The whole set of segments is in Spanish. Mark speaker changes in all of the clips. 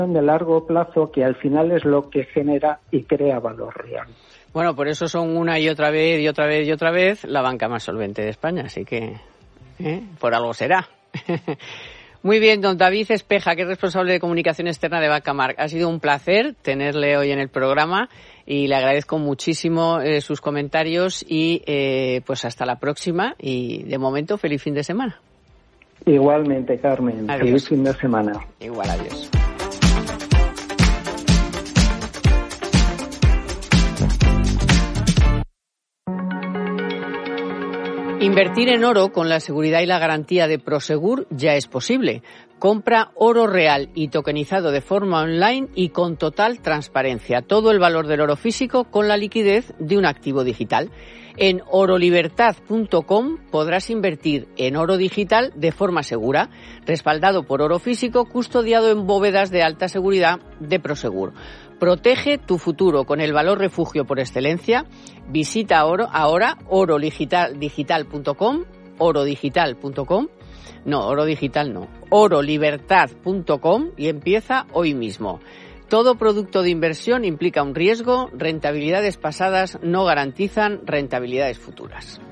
Speaker 1: de largo plazo que al final es lo que genera y crea valor real.
Speaker 2: Bueno, por eso son una y otra vez la banca más solvente de España, así que por algo será. Muy bien, don David Espeja, que es responsable de comunicación externa de Vacamark. Ha sido un placer tenerle hoy en el programa y le agradezco muchísimo sus comentarios y pues hasta la próxima y de momento feliz fin de semana.
Speaker 1: Igualmente, Carmen.
Speaker 2: Adiós.
Speaker 1: Feliz fin de semana.
Speaker 2: Igual, adiós. Invertir en oro con la seguridad y la garantía de Prosegur ya es posible. Compra oro real y tokenizado de forma online y con total transparencia. Todo el valor del oro físico con la liquidez de un activo digital. En orolibertad.com podrás invertir en oro digital de forma segura, respaldado por oro físico, custodiado en bóvedas de alta seguridad de Prosegur. Protege tu futuro con el valor refugio por excelencia. Visita ahora orolibertad.com, orolibertad.com y empieza hoy mismo. Todo producto de inversión implica un riesgo, rentabilidades pasadas no garantizan rentabilidades futuras.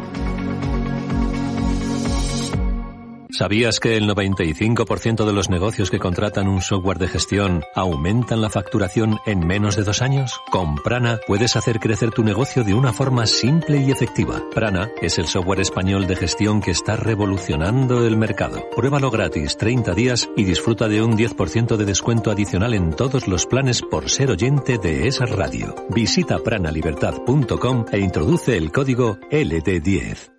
Speaker 3: ¿Sabías que el 95% de los negocios que contratan un software de gestión aumentan la facturación en menos de 2 años? Con Prana puedes hacer crecer tu negocio de una forma simple y efectiva. Prana es el software español de gestión que está revolucionando el mercado. Pruébalo gratis 30 días y disfruta de un 10% de descuento adicional en todos los planes por ser oyente de esa radio. Visita pranalibertad.com e introduce el código LD10.